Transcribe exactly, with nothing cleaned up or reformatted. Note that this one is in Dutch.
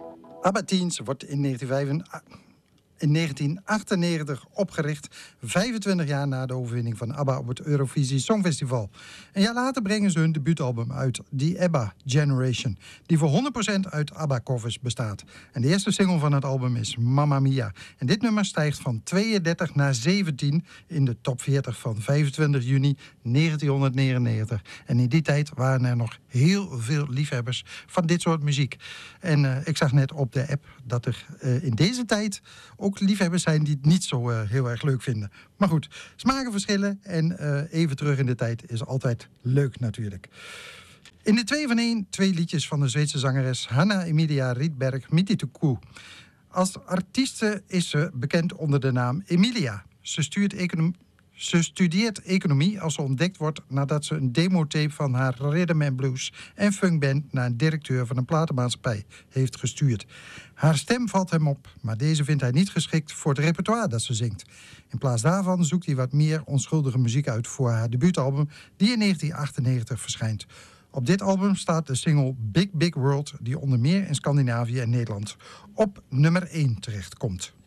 ABBA Teens wordt in negentien achtennegentig opgericht, vijfentwintig jaar na de overwinning van ABBA op het Eurovisie Songfestival. Een jaar later brengen ze hun debuutalbum uit, The ABBA Generation, die voor honderd procent uit ABBA-covers bestaat. En de eerste single van het album is Mamma Mia. En dit nummer stijgt van tweeëndertig naar zeventien in de top veertig van vijfentwintig juni negentienhonderdnegenennegentig. En in die tijd waren er nog heel veel liefhebbers van dit soort muziek. En uh, ik zag net op de app dat er uh, in deze tijd ook liefhebbers zijn die het niet zo uh, heel erg leuk vinden. Maar goed, smaken verschillen en uh, even terug in de tijd is altijd leuk natuurlijk. In de twee van één, twee liedjes van de Zweedse zangeres Hanna Emilia Rydberg Miettituku. Als artieste is ze bekend onder de naam Emilia. Ze stuurt economie. Ze studeert economie als ze ontdekt wordt nadat ze een demotape van haar rhythm and blues en funkband naar een directeur van een platenmaatschappij heeft gestuurd. Haar stem valt hem op, maar deze vindt hij niet geschikt voor het repertoire dat ze zingt. In plaats daarvan zoekt hij wat meer onschuldige muziek uit voor haar debuutalbum die in negentien achtennegentig verschijnt. Op dit album staat de single Big Big World die onder meer in Scandinavië en Nederland op nummer één terechtkomt.